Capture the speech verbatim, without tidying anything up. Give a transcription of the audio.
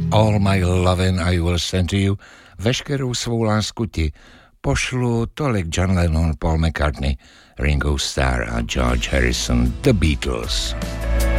All my loving I will send to you. Veškerou svou lásku ti pošlu, tolik John Lennon, Paul McCartney, Ringo Starr a George Harrison, The Beatles.